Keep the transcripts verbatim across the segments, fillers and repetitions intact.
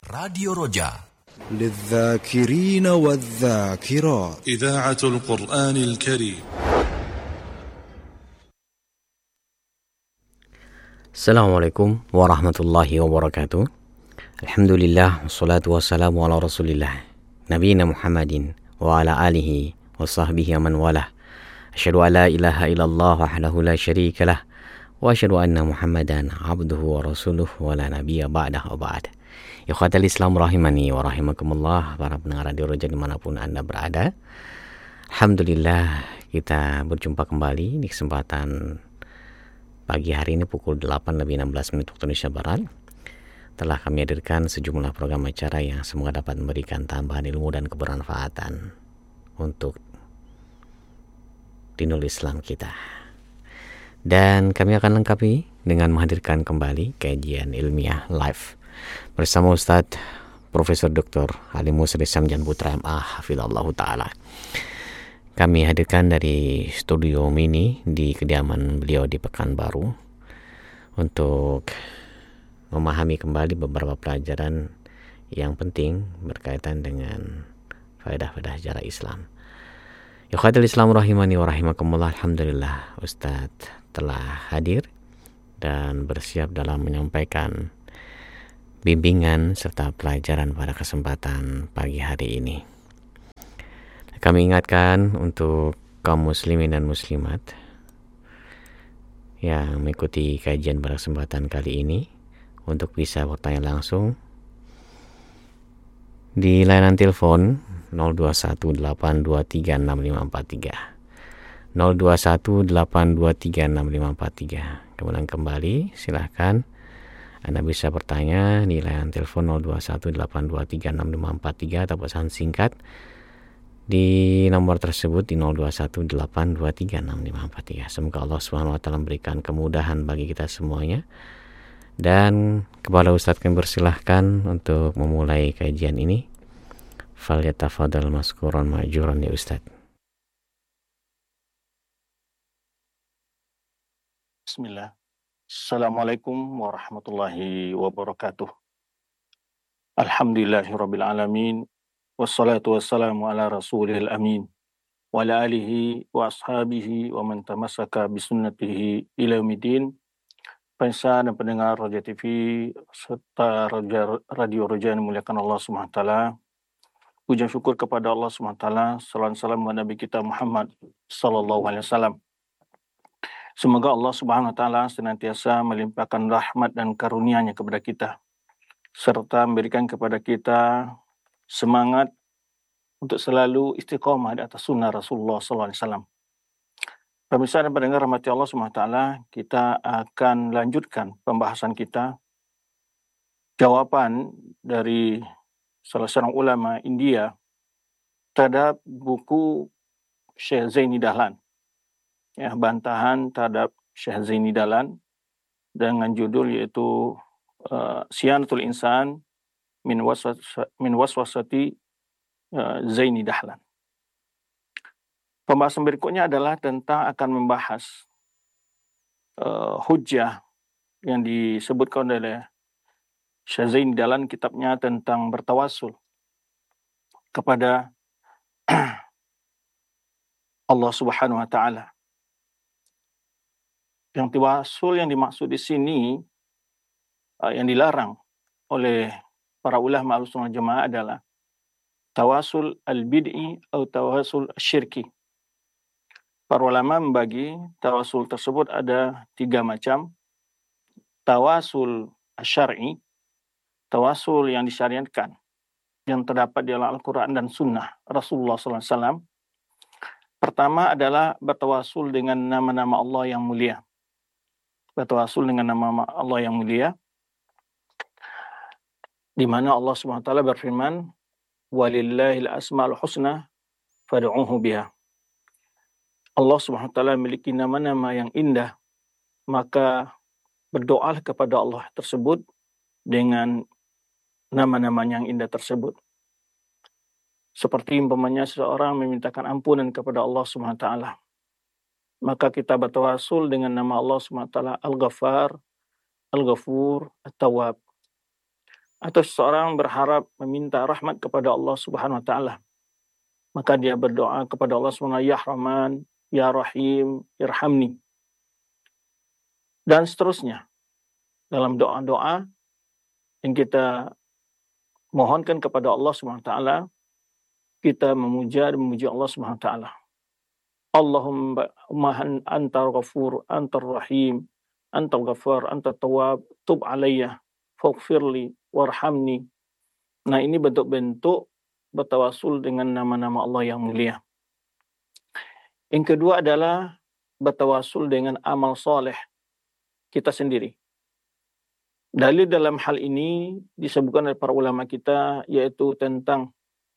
Radio Roja للذاكرين والذاكرات إذاعة القرآن الكريم. Assalamualaikum warahmatullahi wabarakatuh. Alhamdulillah, wassalatu wassalamu ala rasulillah Nabiyina Muhammadin wa ala alihi wa sahbihi man walah. Asyhadu an la ilaha illallah wahdahu la syarika lah wa asyhadu anna Muhammadan abduhu wa rasuluh wa la nabiyya ba'dah wa ba'd. Ikhwatal Islam rahimani wa rahimakumullah, para pendengar Radio Roja dimanapun Anda berada. Alhamdulillah, kita berjumpa kembali di kesempatan pagi hari ini pukul delapan lebih enam belas menit waktu Indonesia Barat. Telah kami hadirkan sejumlah program acara yang semoga dapat memberikan tambahan ilmu dan kebermanfaatan untuk dinul Islam kita. Dan kami akan lengkapi dengan menghadirkan kembali kajian ilmiah live bersama Ustadz Profesor Doktor Ali Musri Samjan Putra M A Hafizallahu Ta'ala. Kami hadirkan dari studio mini di kediaman beliau di Pekanbaru untuk memahami kembali beberapa pelajaran yang penting berkaitan dengan faedah-faedah sejarah Islam. Ikhwatul Islam rahimani wa rahimakumullah, alhamdulillah Ustadz telah hadir dan bersiap dalam menyampaikan bimbingan serta pelajaran pada kesempatan pagi hari ini. Kami ingatkan untuk kaum muslimin dan muslimat yang mengikuti kajian pada kesempatan kali ini untuk bisa bertanya langsung di layanan telepon nol dua satu delapan dua tiga enam lima empat tiga nol dua satu delapan dua tiga enam lima empat tiga. Kemudian kembali silahkan Anda bisa bertanya di layanan telepon nol dua satu delapan dua tiga enam lima empat tiga atau pesan singkat di nomor tersebut di nol dua satu delapan dua tiga enam lima empat tiga. Semoga Allah subhanahu wa taala memberikan kemudahan bagi kita semuanya. Dan kepada Ustadz kami persilahkan untuk memulai kajian ini. Falyatafadhal maskuran ma'juran ya Ustadz. Bismillah. Assalamualaikum warahmatullahi wabarakatuh. Alhamdulillahirabbil alamin. Wassalatu wassalamu ala rasulil amin. Wa ala alihi wa ashabihi wa man tamassaka bisunnatihi ila yaumidin. Pemirsa dan pendengar Roja T V serta Roja, Radio Roja yang dimuliakan Allah Subhanahu wa taala. Puja syukur kepada Allah Subhanahu wa taala, salawat salam kepada Nabi kita Muhammad sallallahu alaihi wasallam. Semoga Allah Subhanahu wa taala senantiasa melimpahkan rahmat dan karunia-Nya kepada kita serta memberikan kepada kita semangat untuk selalu istiqamah di atas sunnah Rasulullah sallallahu alaihi wasallam. Pemirsa dan pendengar rahmati Allah Subhanahu wa taala, kita akan lanjutkan pembahasan kita jawaban dari salah seorang ulama India terhadap buku Syekh Zaini Dahlan. Ya, bantahan terhadap Syekh Zaini Dahlan dengan judul yaitu uh, Siyanatul Insan min waswas min waswasati uh, Zaini Dahlan. Pembahasan berikutnya adalah tentang akan membahas uh, hujjah yang disebutkan oleh Syekh Zaini Dahlan kitabnya tentang bertawasul kepada Allah Subhanahu wa taala. Yang tawasul yang dimaksud di sini uh, yang dilarang oleh para ulama Ahlussunnah Jamaah adalah tawasul al-bid'i atau tawasul syirki. Para ulama membagi tawasul tersebut ada tiga macam. Tawasul syar'i, tawasul yang disyariatkan, yang terdapat di dalam Al-Quran dan Sunnah Rasulullah sallallahu alaihi wasallam. Pertama adalah bertawasul dengan nama-nama Allah yang mulia. Bertawasul dengan nama Allah yang mulia, di mana Allah subhanahu wa taala berfirman, walillahil asmaul husna fad'uhu biha. Allah subhanahu wa taala memiliki nama-nama yang indah, maka berdoalah kepada Allah tersebut dengan nama-nama yang indah tersebut. Seperti umpamanya seseorang memintakan ampunan kepada Allah subhanahu wa taala, maka kita bertawasul dengan nama Allah subhanahu wa taala Al-Ghaffar, Al-Ghafur, At-Tawwab. atau seseorang berharap meminta rahmat kepada Allah Subhanahu wa taala, maka dia berdoa kepada Allah Subhanahu wa taala, ya Rahman, ya Rahim, irhamni, dan seterusnya. Dalam doa-doa yang kita mohonkan kepada Allah Subhanahu wa taala, kita memuja dan memuji Allah Subhanahu wa taala. Allahumma antal ghafur, antar rahim, antal ghafar, antat tawwab, tub alayya, faghfirli, warhamni. Nah, ini bentuk-bentuk bertawasul dengan nama-nama Allah yang mulia. Yang kedua adalah bertawasul dengan amal soleh kita sendiri. Dalil dalam hal ini disebutkan oleh para ulama kita, yaitu tentang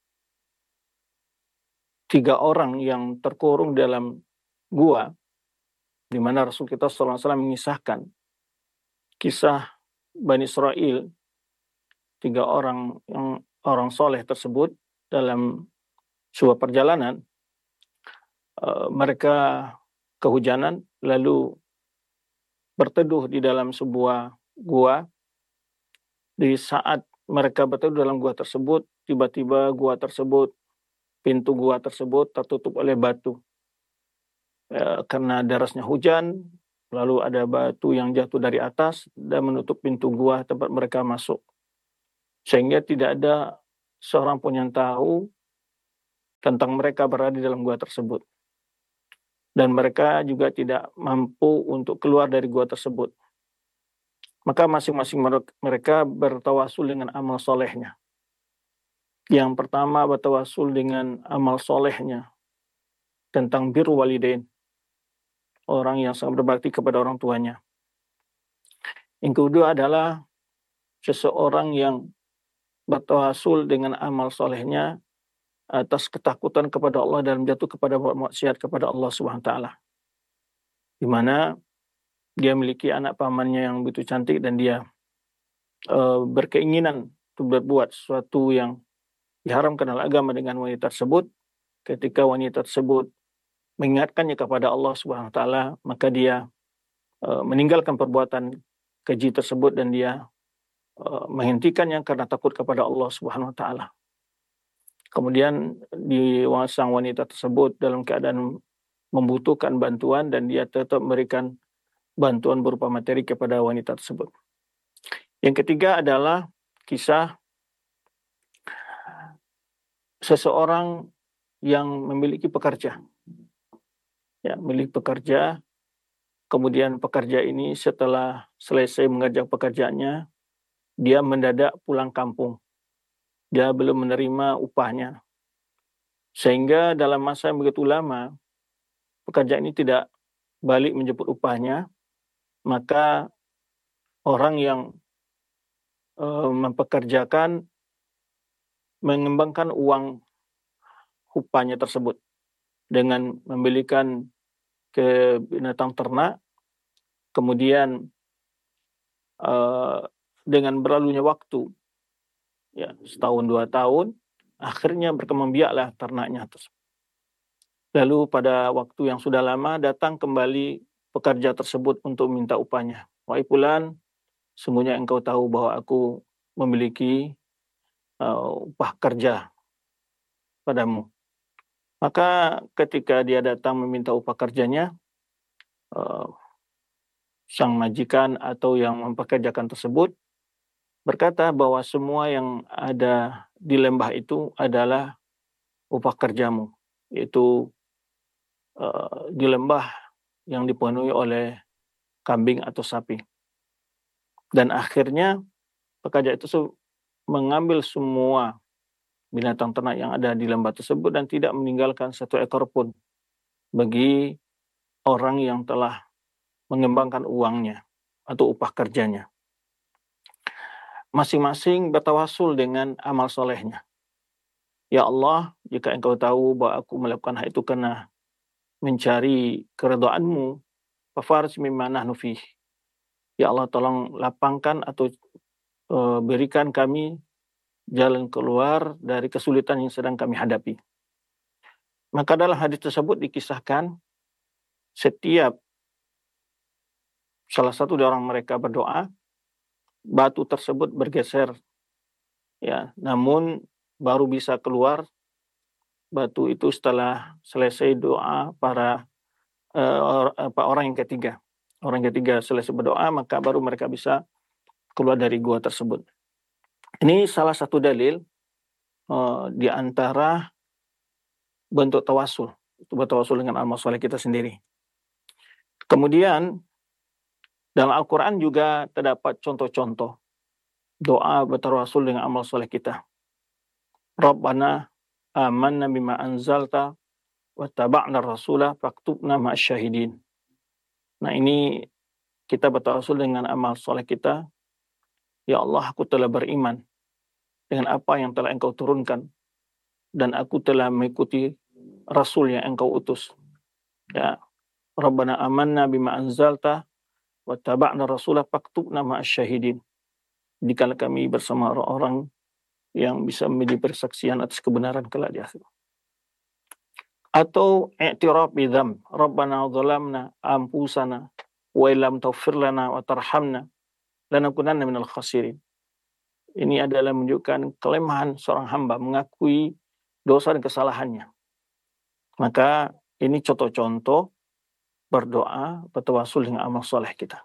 tiga orang yang terkurung dalam gua, di mana Rasul kita sallallahu alaihi wasallam mengisahkan kisah Bani Israel, tiga orang yang orang soleh tersebut dalam sebuah perjalanan, uh, mereka kehujanan lalu berteduh di dalam sebuah gua. Di saat mereka berteduh dalam gua tersebut, tiba-tiba gua tersebut, pintu gua tersebut tertutup oleh batu. E, karena derasnya hujan, lalu ada batu yang jatuh dari atas dan menutup pintu gua tempat mereka masuk. Sehingga tidak ada seorang pun yang tahu tentang mereka berada di dalam gua tersebut. Dan mereka juga tidak mampu untuk keluar dari gua tersebut. Maka masing-masing mereka bertawasul dengan amal solehnya. Yang pertama bertawasul dengan amal solehnya tentang birrul walidain, orang yang sangat berbakti kepada orang tuanya. Yang kedua adalah seseorang yang bertawasul dengan amal solehnya atas ketakutan kepada Allah dan jatuh kepada maksiat kepada Allah Subhanahu wa taala. Di mana dia memiliki anak pamannya yang begitu cantik dan dia uh, berkeinginan untuk berbuat sesuatu yang diharamkan oleh agama dengan wanita tersebut. Ketika wanita tersebut mengingatkannya kepada Allah Subhanahu wa taala, maka dia uh, meninggalkan perbuatan keji tersebut dan dia uh, menghentikannya karena takut kepada Allah Subhanahu wa taala. Kemudian di sang wanita tersebut dalam keadaan membutuhkan bantuan dan dia tetap memberikan bantuan berupa materi kepada wanita tersebut. Yang ketiga adalah kisah seseorang yang memiliki pekerja. Ya, memiliki pekerja, kemudian pekerja ini setelah selesai mengerjakan pekerjaannya, dia mendadak pulang kampung. Dia belum menerima upahnya. Sehingga dalam masa yang begitu lama, pekerja ini tidak balik menjemput upahnya, maka orang yang uh, mempekerjakan mengembangkan uang upahnya tersebut dengan membelikan ke binatang ternak, kemudian uh, dengan berlalunya waktu, ya setahun dua tahun, akhirnya berkembang biaklah ternaknya tersebut. Lalu pada waktu yang sudah lama datang kembali pekerja tersebut untuk minta upahnya. Wahai fulan, sungguhnya engkau tahu bahwa aku memiliki uh, upah kerja padamu. Maka ketika dia datang meminta upah kerjanya, uh, sang majikan atau yang mempekerjakan tersebut berkata bahwa semua yang ada di lembah itu adalah upah kerjamu, yaitu uh, di lembah yang dipenuhi oleh kambing atau sapi. Dan akhirnya pekerja itu mengambil semua binatang ternak yang ada di lembah tersebut dan tidak meninggalkan satu ekor pun bagi orang yang telah mengembangkan uangnya atau upah kerjanya. Masing-masing bertawasul dengan amal solehnya. Ya Allah, jika engkau tahu bahwa aku melakukan hal itu karena mencari keridhaan-Mu, fafarij mimma nahnu fih. Ya Allah, tolong lapangkan atau e, berikan kami jalan keluar dari kesulitan yang sedang kami hadapi. Maka dalam hadis tersebut dikisahkan setiap salah satu dari orang mereka berdoa, batu tersebut bergeser Ya, namun baru bisa keluar batu itu setelah selesai doa para uh, apa, orang yang ketiga. Orang yang ketiga selesai berdoa, maka baru mereka bisa keluar dari gua tersebut. Ini salah satu dalil uh, di antara bentuk tawasul. Itu bertawasul dengan amal soleh kita sendiri. Kemudian dalam Al-Quran juga terdapat contoh-contoh doa bertawasul dengan amal soleh kita. Rabbana amanna bima anzalta wa taba'na rasulah faktubna ma'asyahidin. Nah, ini kita bertawasul dengan amal soleh kita. Ya Allah, aku telah beriman dengan apa yang telah engkau turunkan, dan aku telah mengikuti Rasul yang engkau utus. Ya, Rabbana amanna bima anzalta wa taba'na rasulah faktubna ma'asyahidin. Jikalau kami bersama orang-orang yang bisa menjadi persaksian atas kebenaran kelak di akhirat. Atau i'tiraf bidzam, Rabbana zalamna anfusana wa illam taghfir lana wa tarhamna lanakunanna minal khasirin. Ini adalah menunjukkan kelemahan seorang hamba, mengakui dosa dan kesalahannya. Maka ini contoh-contoh berdoa, bertawasul dengan amal soleh kita.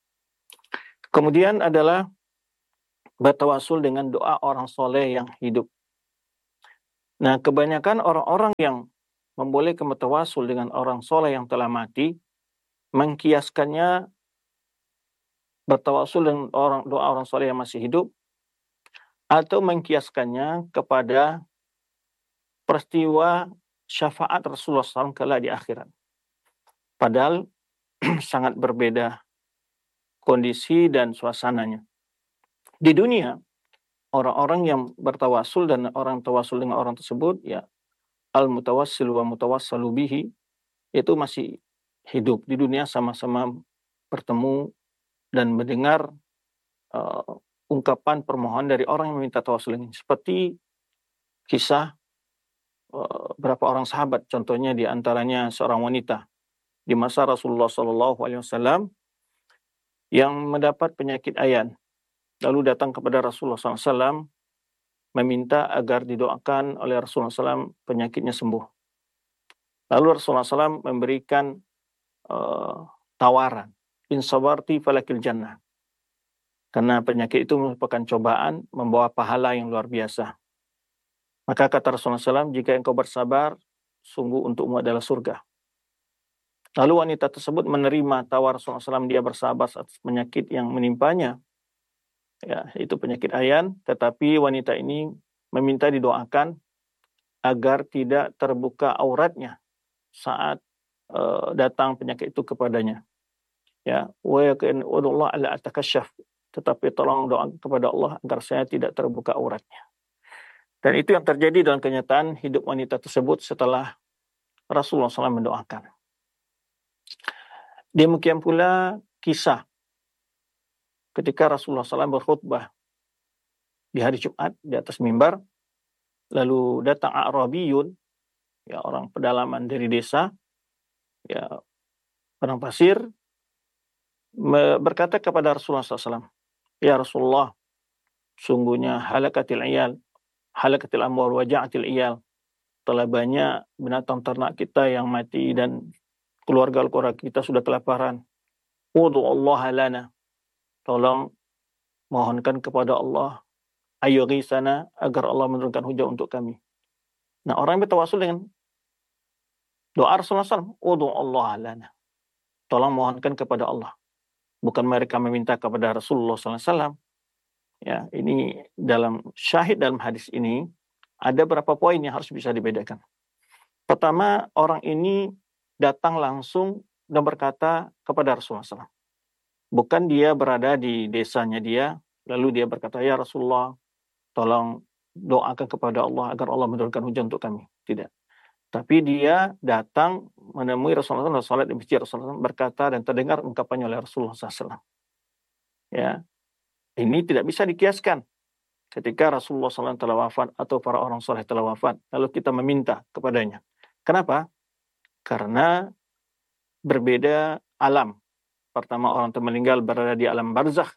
Kemudian adalah bertawasul dengan doa orang soleh yang hidup. Nah, kebanyakan orang-orang yang membolehkan bertawasul dengan orang soleh yang telah mati, mengkiaskannya bertawasul dengan orang doa orang soleh yang masih hidup, atau mengkiaskannya kepada peristiwa syafaat Rasulullah shallallahu alaihi wasallam kelak di akhirat. Padahal sangat berbeda kondisi dan suasananya. Di dunia, orang-orang yang bertawasul dan orang tawasul dengan orang tersebut, ya, al-mutawassil wa mutawassalu bihi, itu masih hidup di dunia, sama-sama bertemu dan mendengar uh, ungkapan permohonan dari orang yang meminta tawasul ini. Seperti kisah uh, berapa orang sahabat, contohnya di antaranya seorang wanita di masa Rasulullah shallallahu alaihi wasallam yang mendapat penyakit ayan, lalu datang kepada Rasulullah shallallahu alaihi wasallam meminta agar didoakan oleh Rasulullah shallallahu alaihi wasallam penyakitnya sembuh. Lalu Rasulullah shallallahu alaihi wasallam memberikan uh, tawaran, in sabarti falakil jannah. Karena penyakit itu merupakan cobaan, membawa pahala yang luar biasa. Maka kata Rasulullah shallallahu alaihi wasallam, jika engkau bersabar, sungguh untukmu adalah surga. Lalu wanita tersebut menerima tawar Rasulullah shallallahu alaihi wasallam, dia bersabar atas penyakit yang menimpanya. Ya, itu penyakit ayan, tetapi wanita ini meminta didoakan agar tidak terbuka auratnya saat uh, datang penyakit itu kepadanya. Ya, wa yaqulullah ala atakasyaf, tetapi tolong doa kepada Allah agar saya tidak terbuka auratnya. Dan itu yang terjadi dalam kenyataan hidup wanita tersebut setelah Rasulullah shallallahu alaihi wasallam mendoakan. Demikian pula kisah ketika Rasulullah shallallahu alaihi wasallam berkhutbah di hari Jumat di atas mimbar, lalu datang A'rabiyun, ya, orang pedalaman dari desa, ya, padang pasir, berkata kepada Rasulullah shallallahu alaihi wasallam, ya Rasulullah, sungguhnya halakatil iyal, halakatil amwal wa ja'atil iyal, telah banyak binatang ternak kita yang mati dan keluarga-keluarga kita sudah kelaparan. Wudu Allah lana, tolong mohonkan kepada Allah ayyughisana, agar Allah menurunkan hujan untuk kami. Nah, orang yang bertawasul dengan doa Rasulullah shallallahu alaihi wasallam, wudu Allah lana, tolong mohonkan kepada Allah. Bukan mereka meminta kepada Rasulullah shallallahu alaihi wasallam. Ya, ini dalam syahid dalam hadis ini ada beberapa poin yang harus bisa dibedakan. Pertama, orang ini datang langsung dan berkata kepada Rasulullah shallallahu alaihi wasallam. Bukan dia berada di desanya dia, lalu dia berkata, ya Rasulullah, tolong doakan kepada Allah agar Allah menurunkan hujan untuk kami. Tidak. Tapi dia datang menemui Rasulullah shallallahu alaihi wasallam, salat di masjid Rasulullah berkata, dan terdengar ungkapannya oleh Rasulullah shallallahu alaihi wasallam. Ya, ini tidak bisa dikiaskan. Ketika Rasulullah shallallahu alaihi wasallam telah wafat atau para orang soleh telah wafat, lalu kita meminta kepadanya. Kenapa? Karena berbeda alam. Pertama, orang itu meninggal berada di alam barzakh,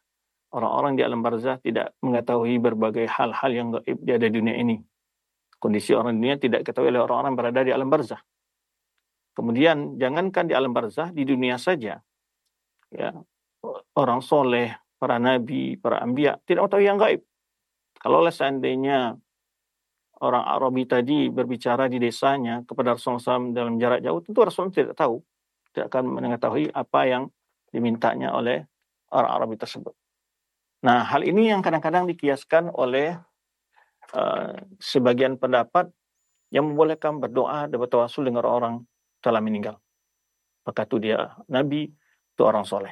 Orang-orang di alam barzah tidak mengetahui berbagai hal-hal yang gaib di ada dunia ini. Kondisi orang dunia tidak diketahui oleh orang-orang yang berada di alam barzah. Kemudian jangankan di alam barzah, di dunia saja, ya, orang soleh, para nabi, para anbiya tidak mengetahui yang gaib. Kalau seandainya orang Arabi tadi berbicara di desanya kepada Rasulullah shallallahu alaihi wasallam dalam jarak jauh, tentu Rasulullah tidak tahu, tidak akan mengetahui apa yang dimintanya oleh orang Arabi tersebut. Nah, hal ini yang kadang-kadang dikiaskan oleh uh, sebagian pendapat yang membolehkan berdoa dan bertawasul dengan orang telah meninggal. Apakah itu dia nabi, itu orang soleh.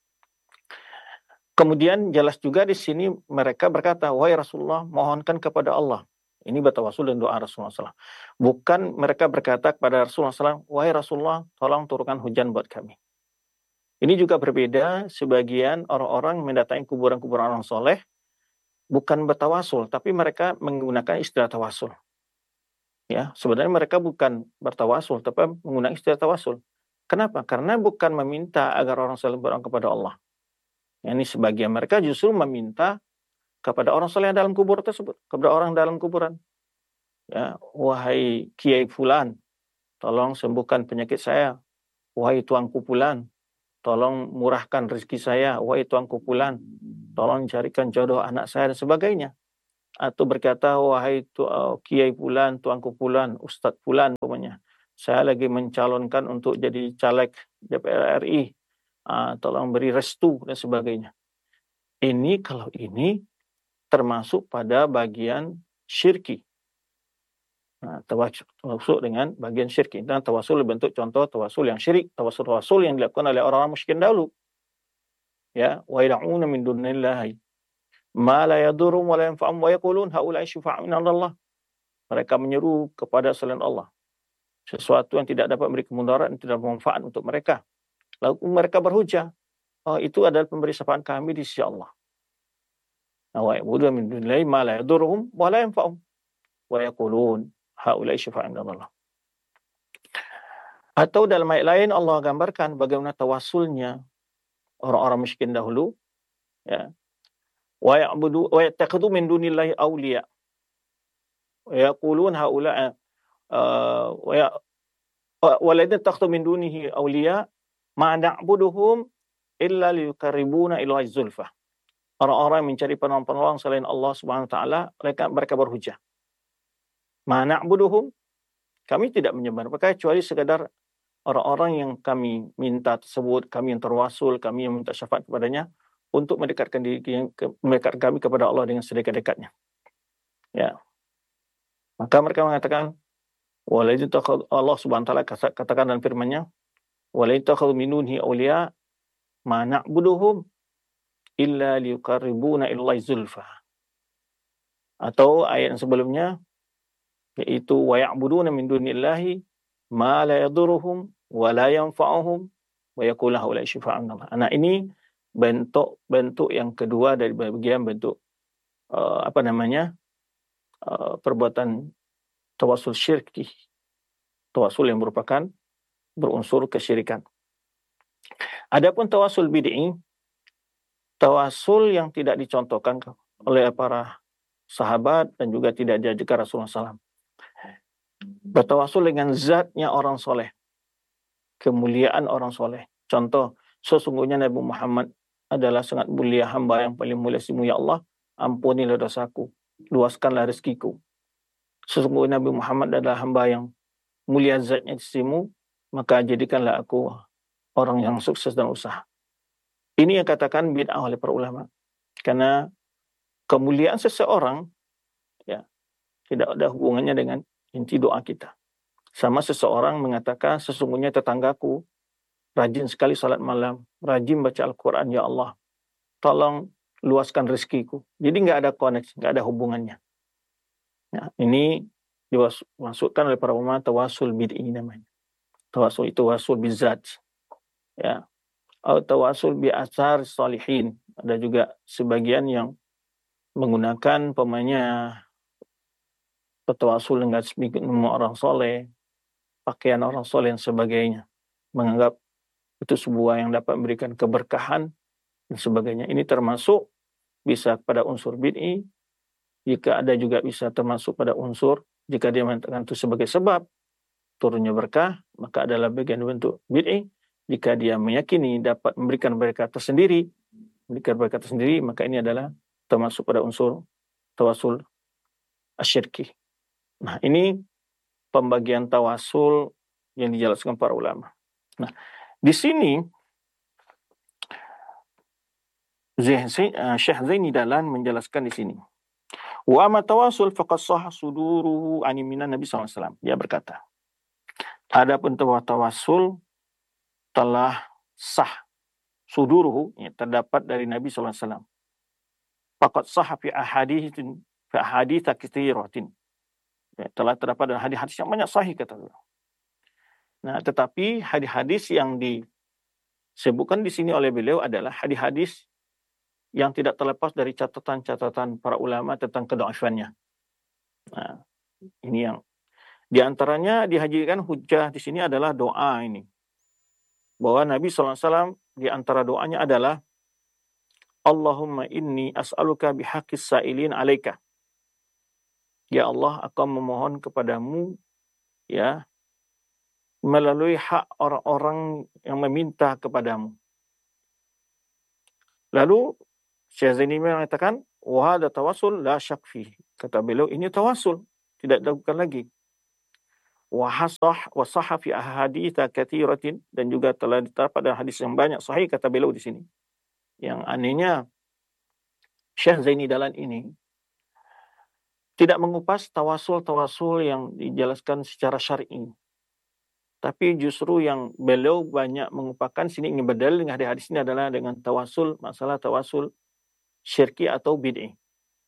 Kemudian jelas juga di sini mereka berkata, wahai Rasulullah, mohonkan kepada Allah. Ini bertawasul dan doa Rasulullah shallallahu alaihi wasallam. Bukan mereka berkata kepada Rasulullah shallallahu alaihi wasallam, wahai Rasulullah, tolong turunkan hujan buat kami. Ini juga berbeda, sebagian orang-orang mendatangi kuburan-kuburan orang soleh, bukan bertawasul, tapi mereka menggunakan istilah tawasul. Ya, sebenarnya mereka bukan bertawasul, tapi menggunakan istilah tawasul. Kenapa? Karena bukan meminta agar orang soleh berdoa kepada Allah. Ya, ini sebagian mereka justru meminta kepada orang soleh dalam kubur tersebut, kepada orang dalam kuburan. Ya, wahai Kiai Fulan, tolong sembuhkan penyakit saya. Wahai Tuanku Fulan, tolong murahkan rezeki saya. Wahai Tuanku Fulan, tolong carikan jodoh anak saya dan sebagainya. Atau berkata, wahai tu, uh, Kiai Fulan, Tuanku Fulan, Ustadz Fulan, umpamanya, saya lagi mencalonkan untuk jadi caleg D P R R I, uh, tolong beri restu dan sebagainya. Ini kalau ini termasuk pada bagian syirki. Nah, tawasul dengan bagian syirki. Dan tawasul bentuk contoh tawasul yang syirik, tawasul-tawasul yang dilakukan oleh orang-orang musyrikin dahulu. Ya, wa yad'una min dunillahi ma la yadurrum wa la yanfa'um wa yaqulun haula'i syufa'a'una 'inda Allah. Mereka menyeru kepada selain Allah sesuatu yang tidak dapat memberi kemudarat dan tidak bermanfaat untuk mereka. Lalu mereka berhujah, oh, itu adalah pemberi syafaat kami di sisi Allah. Wa ya'buduna min dunillahi ma la yadurruhum wa la yanfa'um wa yaqulun haula'i syufa'a'una 'inda Allah. Atau dalam ayat lain Allah gambarkan bagaimana tawasulnya orang-orang musyrikin dahulu, ya. Wa ya'budu wa yattakhidhu min dunillahi awliya wa yaqulun haula'a uh, wa ya waladina takhtu min dunihi awliya ma na'buduhum illa liyuqarribuna ila zulfa. Orang-orang mencari penolong-penolong selain Allah Subhanahu wa taala, mereka mereka berhujah. Ma na'buduhum, kami tidak menyembah mereka kecuali sekadar orang-orang yang kami minta tersebut, kami yang terwasul, kami yang minta syafaat kepadanya untuk mendekatkan diri mendekatkan kami kepada Allah dengan sedekat-dekatnya. Ya. Maka mereka mengatakan walaidin takhadhu, Allah Subhanahu wa taala katakan dalam firman-Nya, walaidin takhadhu min dunihi awliya ma na'buduhum illa liyuqarribuna ilallahi zulfa. Atau ayat yang sebelumnya yaitu wa ya'buduna min dunillahi ma la yadurruhum wa la yanfa'uhum wa yaqulu haula'i syufa'a'una. Nah, ini bentuk-bentuk yang kedua dari bagian bentuk uh, apa namanya uh, perbuatan tawasul syirki, tawasul yang merupakan berunsur kesyirikan. Adapun tawasul bid'i, tawasul yang tidak dicontohkan oleh para sahabat dan juga tidak diajarkan Rasulullah shallallahu alaihi wasallam. Bertawasul dengan zatnya orang soleh, kemuliaan orang soleh. Contoh, sesungguhnya Nabi Muhammad adalah sangat mulia, hamba yang paling mulia simu, ya Allah, ampunilah dosaku, luaskanlah rezekiku. Sesungguhnya Nabi Muhammad adalah hamba yang mulia zatnya simu, maka jadikanlah aku orang yang sukses dan usaha. Ini yang katakan bid'ah oleh para ulama. Karena kemuliaan seseorang ya tidak ada hubungannya dengan inti doa kita. Sama seseorang mengatakan, sesungguhnya tetanggaku rajin sekali salat malam, rajin baca Al-Quran, ya Allah, tolong luaskan rezekiku. Jadi nggak ada koneksi, nggak ada hubungannya. Nah, ini dimasukkan oleh para ulama tawasul bid'i namanya. Tawasul itu tawasul bizat, ya, atau tawasul bi asar salihin. Ada juga sebagian yang menggunakan pemanya tawasul dengan nama orang soleh, pakaian orang soleh dan sebagainya, menganggap itu sebuah yang dapat memberikan keberkahan dan sebagainya. Ini termasuk bisa pada unsur bid'i, jika ada juga bisa termasuk pada unsur, jika dia mengatakan itu sebagai sebab turunnya berkah, maka adalah bagian bentuk bid'i. Jika dia meyakini dapat memberikan berkah tersendiri, memberikan berkah tersendiri, maka ini adalah termasuk pada unsur tawasul asyirki. Nah, ini pembagian tawasul yang dijelaskan para ulama. Nah, di sini Syekh Zaini Dahlan menjelaskan di sini. Wa amma tawasul faqad sahha suduruhu ani minan Nabi sallallahu alaihi wasallam. Dia berkata, adapun tawasul telah sah suduruhu, ya, terdapat dari Nabi sallallahu alaihi wasallam. Faqad sahha fi ahaditsin fi ahadits katsiratin. Ya, telah terdapat dalam hadis-hadis yang banyak sahih kata beliau. Nah, tetapi hadis-hadis yang disebutkan di sini oleh beliau adalah hadis-hadis yang tidak terlepas dari catatan-catatan para ulama tentang kedhaifannya. Nah, ini yang di antaranya dihajikan hujjah di sini adalah doa ini. Bahwa Nabi sallallahu alaihi wasallam di antara doanya adalah Allahumma inni as'aluka bihaqqis sa'ilin 'alaika. Ya Allah, aku memohon kepadamu, ya, melalui hak orang-orang yang meminta kepadamu. Lalu Syekh Zaini mengatakan, wa hadha tawassul la syak fihi. Kata beliau, ini tawasul, tidak diragukan lagi. Wa hasah wa sahha fi ahadits katsiratin, dan juga telah terdapat dalam hadis yang banyak sahih kata beliau di sini. Yang anehnya Syekh Zaini Dahlan ini tidak mengupas tawasul-tawasul yang dijelaskan secara syar'i. Tapi justru yang beliau banyak mengupakan sini ingin berdalil dengan hadis ini adalah dengan tawasul, masalah tawasul syirki atau bid'i.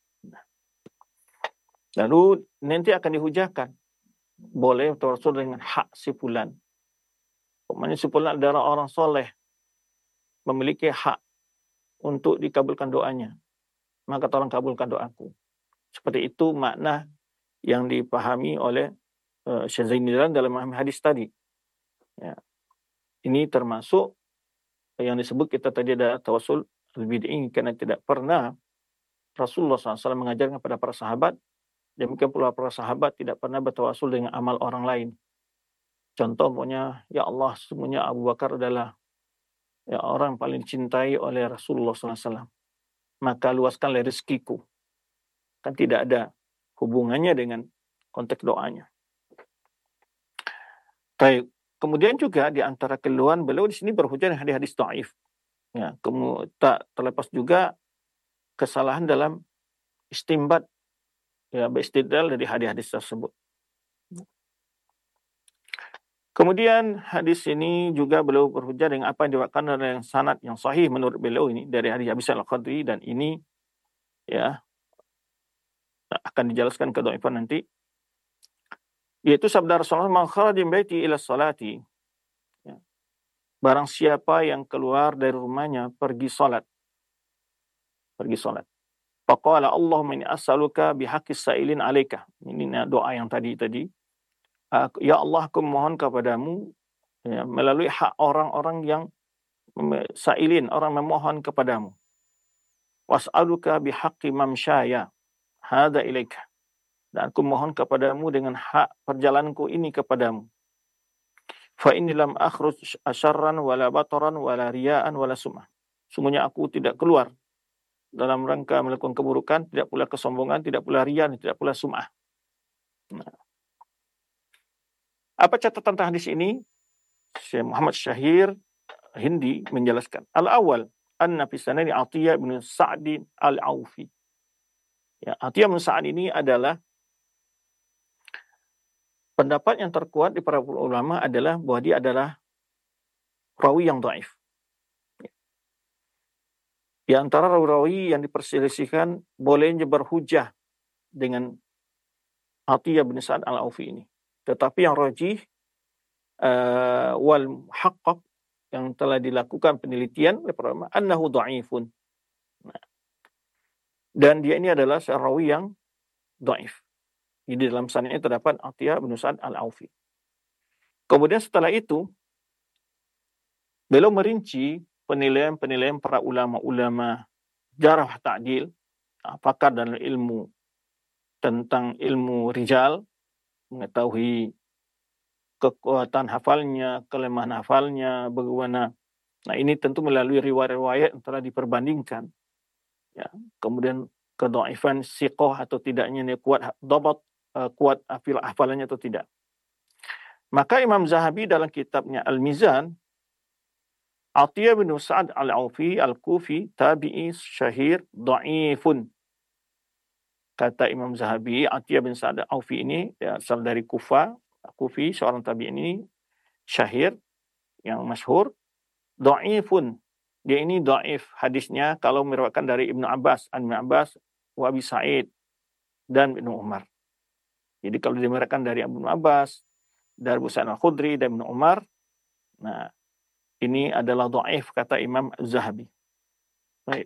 Lalu nanti akan dihujahkan boleh tawasul dengan hak si fulan. Maksudnya si fulan adalah orang soleh, memiliki hak untuk dikabulkan doanya, maka tolong kabulkan doaku. Seperti itu makna yang dipahami oleh uh, Syekh Zaini Dahlan dalam hadis tadi. Ya. Ini termasuk yang disebut kita tadi ada tawasul al-bid'i, karena tidak pernah Rasulullah sallallahu alaihi wasallam mengajarkan kepada para sahabat, demikian pula para sahabat tidak pernah bertawasul dengan amal orang lain. Contoh pokoknya, ya Allah, sesungguhnya Abu Bakar adalah ya orang paling cintai oleh Rasulullah sallallahu alaihi wasallam, maka luaskanlah rezekiku. Kan tidak ada hubungannya dengan konteks doanya. Baik. Kemudian juga di antara keluhan beliau di sini berhujah dengan hadis-hadis dhaif. Ya, kemudian tak terlepas juga kesalahan dalam istimbat, ya, beristidlal dari hadis-hadis tersebut. Kemudian hadis ini juga beliau berhujah dengan apa yang diwakilkan oleh sanad yang sahih menurut beliau ini dari hadis Abi Sa'id Al-Khudri, dan ini ya akan dijelaskan kedhaifan nanti, yaitu sabda Rasulullah, man kharaja min baiti ila salati, ya, barang siapa yang keluar dari rumahnya pergi salat, pergi salat, faqala Allahumma inni as'aluka bihaqqis sa'ilin 'alaika. Ini doa yang tadi tadi. Ya Allah, aku mohon kepadamu, ya, melalui hak orang-orang yang sa'ilin, orang memohon kepadamu. Was'aluka bihaqqi mamsyaya hadza ilaika. Dan aku mohon kepadamu dengan hak perjalananku ini kepadamu. Fa inni lam akhruj asyarran wala bataran wala riya'an wala sum'ah. Sungguhnya aku tidak keluar dalam rangka melakukan keburukan, tidak pula kesombongan, tidak pula riya, tidak pula sum'ah. Nah. Apa catatan tentang hadis ini? Syekh Muhammad Syahir Hindi menjelaskan. Al-awwal, anna fi sanadi Atiyah bin Sa'd al-Aufi. Ya, Atiyah bin Sa'd ini adalah pendapat yang terkuat di para ulama adalah bahwa dia adalah rawi yang dhaif. Di antara rawi-rawi yang diperselisihkan bolehnya berhujjah dengan Atiyah bin Sa'd al-Aufi ini. Tetapi yang rajih uh, wal muhaqqaq yang telah dilakukan penelitian oleh para ulama annahu dhaifun. Nah, dan dia ini adalah seorang rawi yang dhaif. Di dalam sanadnya terdapat Atiyah bin Sa'd al-Aufi. Kemudian setelah itu beliau merinci penilaian-penilaian para ulama-ulama jarah ta'dil, pakar dalam ilmu tentang ilmu rijal, mengetahui kekuatan hafalnya, kelemahan hafalnya, bagaimana. Nah, ini tentu melalui riwayat-riwayat yang telah diperbandingkan. Ya, kemudian kedhaifan siqah atau tidaknya ini kuat dhabat, uh, kuat hafil hafalannya atau tidak. Maka Imam Zahabi dalam kitabnya Al-Mizan, Atiyah bin Sa'ad Al-Aufi Al-Kufi tabi'i syahir dha'ifun. Kata Imam Zahabi, Atiyah bin Sa'ad Al-Aufi ini ya, asal dari Kufa, Kufi, seorang tabi'in ini syahir yang masyhur, dha'ifun. Dia ini dhaif hadisnya kalau meriwayatkan dari Ibnu Abbas, An Ibnu Abbas, wa Abi Sa'id dan Ibnu Umar. Jadi kalau dimeriwayatkan dari Ibnu Abbas, dari Abu Sa'id Al-Khudri dan Ibnu Umar, nah ini adalah dhaif kata Imam Zahabi. Baik.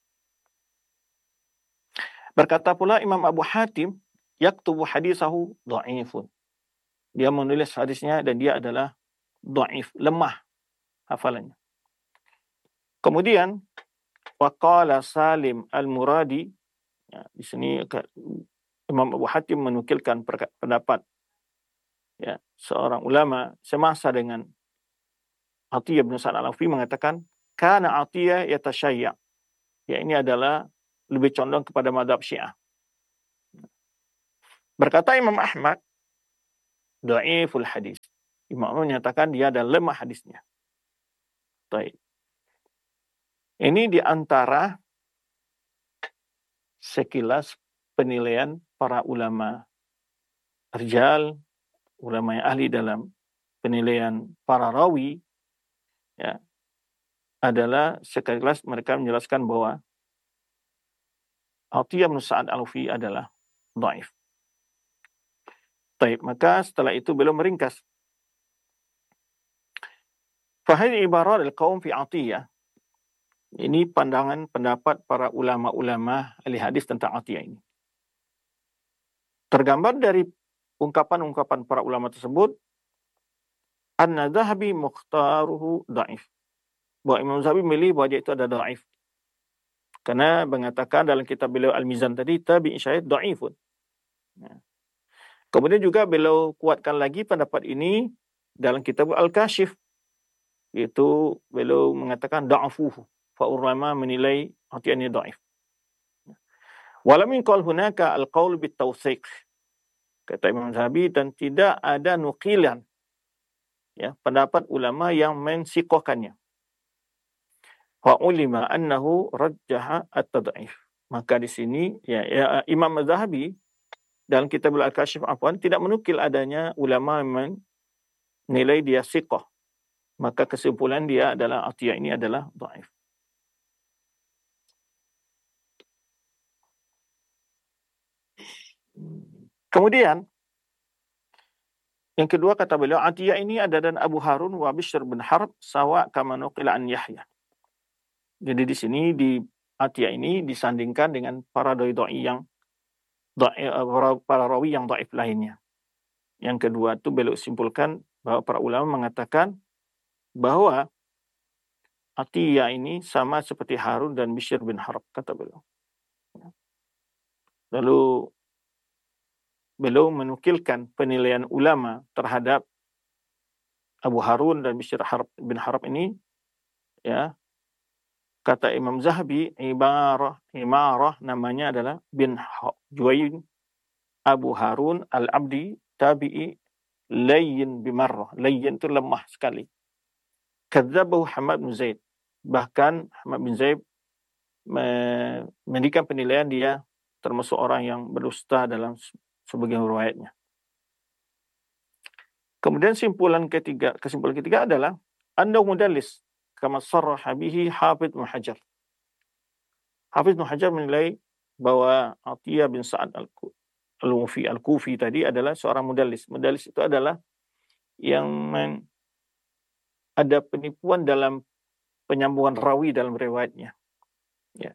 Berkata pula Imam Abu Hatim, yaktubu hadisahu dhaifun. Dia menulis hadisnya dan dia adalah dhaif, lemah hafalannya. Kemudian waqala Salim Al-Muradi, ya, di sini Imam Abu Hatim menukilkan pendapat ya, seorang ulama semasa dengan Atiyah bin Sa'ad Al-Aufi mengatakan kana Atiyah yatashayya. Ya, ini adalah lebih condong kepada mazhab Syiah. Berkata Imam Ahmad, dhaiful hadis. Imam Ahmad menyatakan dia adalah lemah hadisnya. Baik. Ini di antara sekilas penilaian para ulama rijal, ulama yang ahli dalam penilaian para rawi, ya, adalah sekilas mereka menjelaskan bahwa Atiyah bin Sa'ad Al-Aufi adalah dhaif. Baik, maka setelah itu beliau meringkas. Fahadi ibarat al-qaum fi Atiyah. Ini pandangan pendapat para ulama-ulama ahli hadis tentang Atiyah ini. Tergambar dari ungkapan-ungkapan para ulama tersebut, anna Zahabi mukhtaruhu dhaif. Bahwa Imam Zahabi memilih bahwa dia itu ada dhaif. Karena mengatakan dalam kitab beliau Al-Mizan tadi, tabi'i syahid dhaifun. Nah. Kemudian juga beliau kuatkan lagi pendapat ini dalam kitab Al-Kashif. Yaitu beliau mengatakan da'afuhu. Fa'urlama menilai Atiyah ini dhaif. Walam yunqal hunaka al-qaul bit-tawthiq. Kata Imam Zahabi, dan tidak ada nukilan ya, pendapat ulama yang mensiqahkannya. Fa'ulima annahu rajjaha at-tad'if. Maka di sini ya, ya Imam Az-Zahabi dalam kitab Al-Kashif afwan tidak menukil adanya ulama yang menilai dia siqah. Maka kesimpulan dia adalah Atiyah ini adalah dhaif. Kemudian yang kedua kata beliau, Atiyah ini ada dan Abu Harun wa Bishr bin Harb sawa kama nuqila an Yahya. Jadi di sini di Atiyah ini disandingkan dengan para doi-doi yang para rawi yang dhaif lainnya. Yang kedua itu beliau simpulkan bahwa para ulama mengatakan bahwa Atiyah ini sama seperti Harun dan Bishr bin Harb kata beliau. Lalu beliau menukilkan penilaian ulama terhadap Abu Harun dan Bishr bin Harb ini, ya. Kata Imam Zahabi, ibarah, imarah namanya adalah bin Juwayn Abu Harun Al-Abdi tabi'i layyin bimarrah. Layyin itu lemah sekali. Kadzabahu Hamad bin Zaid. Bahkan Hamad bin Zaid memberikan penilaian dia termasuk orang yang berdusta dalam sebagian riwayatnya. Kemudian simpulan ketiga, kesimpulan ketiga adalah anda mudallis kama sarraha bihi Hafidz Ibnu Hajar. Hafidz Ibnu Hajar menilai bahwa Atiyah bin Sa'ad Al-Kufi Al-Kufi tadi adalah seorang mudallis. Mudallis itu adalah yang men, ada penipuan dalam penyambungan rawi dalam riwayatnya. Ya.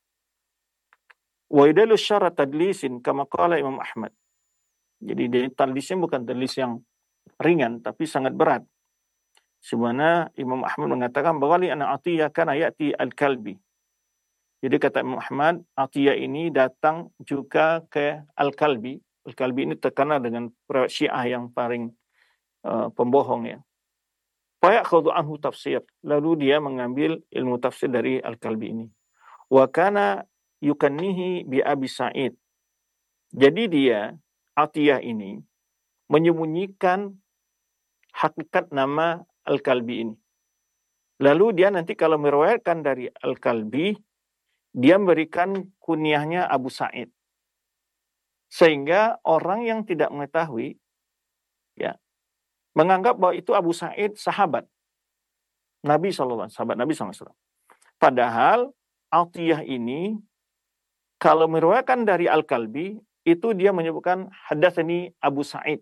Wa yadalu syara tadlisin kama qala Imam Ahmad. Jadi tadlisnya bukan tadlis yang ringan tapi sangat berat. Sebenarnya Imam Ahmad mengatakan bahwa li ana Atiyah kana ya'ti al-kalbi. Jadi kata Imam Ahmad, Atiyah ini datang juga ke Al-Kalbi. Al-Kalbi ini terkenal dengan Syiah yang paling uh, pembohong ya. Fayakhudhu anhu tafsir. Lalu dia mengambil ilmu tafsir dari Al-Kalbi ini. Wa kana yukannihi bi Abi Sa'id. Jadi dia, Atiyah ini, menyembunyikan hakikat nama Al-Kalbi ini. Lalu dia nanti kalau meriwayatkan dari Al-Kalbi, dia memberikan kunyahnya Abu Sa'id. Sehingga orang yang tidak mengetahui, ya, menganggap bahwa itu Abu Sa'id sahabat Nabi shallallahu alaihi wasallam, sahabat Nabi shallallahu alaihi wasallam. Padahal Atiyah ini kalau meriwayatkan dari Al-Kalbi itu dia menyebutkan hadatsani Abu Sa'id.